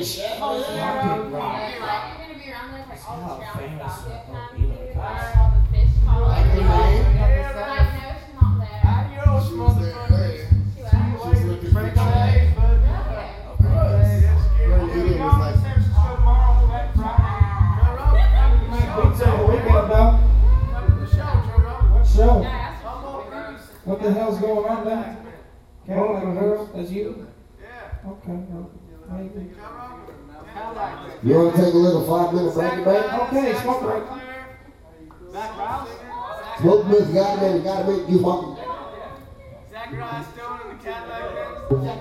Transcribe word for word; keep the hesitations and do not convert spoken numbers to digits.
fish. Oh, yeah. Rock. You're right. You're gonna be around there like all How the drowned famous stuff that time would be too. like Or that. all the fish calling. Like the name? Like, no, she's not there. Adios, motherfuckers. She left. She's looking for Frank Chad. Days, bud. Okay. We're Frank gonna Days be was gone like- to San Francisco tomorrow, back Friday. Joe Rogan coming to the show. What's up, what we got, dog? Coming to the show, Joe Rogan. So, Yeah, that's I'm what on she was. cruise. what the hell's going on there? Caroline girl, that's you? Yeah. Okay, well, maybe. Joe Rogan. How like that? You want to take a little five minute break, babe? Okay, smoke break. Zach Rouse. Smoke break, gotta make, gotta make you fucking. Zachariah Stone and the Cadillac Band.